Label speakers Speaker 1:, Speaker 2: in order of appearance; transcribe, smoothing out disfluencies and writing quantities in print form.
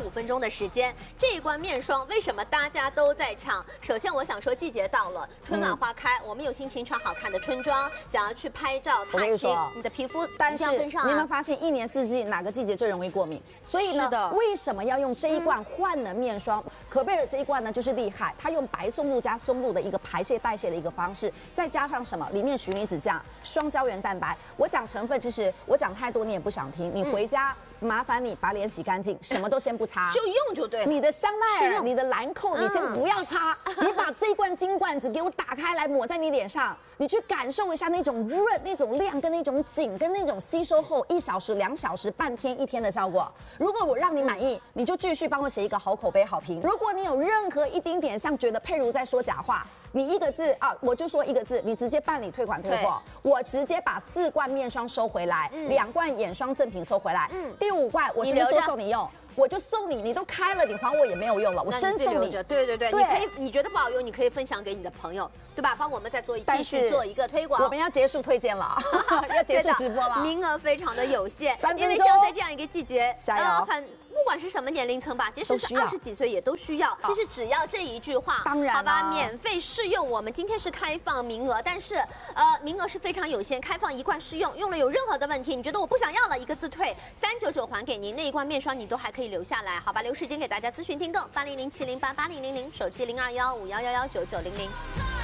Speaker 1: 5分钟的时间。这一罐面霜为什么大家都在抢？首先，我想说季节到了，春暖花开，我们有心情穿好看的春装，想要去拍照踏青，你的皮肤一定要跟上啊。
Speaker 2: 你有没有发现一年四季哪个季节最容易过敏？所以呢，为什么要用这一罐焕能面霜？可贝尔这一罐呢就是厉害，它用白松露加松露的一个排泄代谢的一个方式，再加上什么？里面循离子酱、双胶原蛋白。我讲成分，其实我讲太多你也不想听，你回家。麻烦你把脸洗干净，什么都先不擦，
Speaker 1: 就用就对了。
Speaker 2: 你的香奈儿、你的兰蔻，你先不要擦，你把这一罐金罐子给我打开来，抹在你脸上，你去感受一下那种润、那种亮、跟那种紧、跟那种吸收后1小时、2小时、半天、1天的效果。如果我让你满意，你就继续帮我写一个好口碑、好评。如果你有任何一丁点像觉得佩如在说假话，你1个字啊，我就说1个字，你直接办理退款退货，我直接把4罐面霜收回来，2罐眼霜赠品收回来，第5罐我是不是说送你用？我就送你，你都开了，你还我也没有用了，我真送你。
Speaker 1: 对，你可以，你觉得不好用，你可以分享给你的朋友，对吧？帮我们再继续做一个推广。
Speaker 2: 我们要结束推荐了，要结束直播了，
Speaker 1: 名额非常的有限，因为像在这样一个季节，
Speaker 2: 加油！
Speaker 1: 不管是什么年龄层吧，即使是20几岁也都需要。其实只要这一句话，
Speaker 2: 当然，
Speaker 1: 好吧，免费试用。我们今天是开放名额，但是名额是非常有限，开放1罐试用，用了有任何的问题，你觉得我不想要了，1个字退，399还给您，那一罐面霜你都还可以留下来，好吧？留时间给大家咨询订购，8007088000，手机0215111990。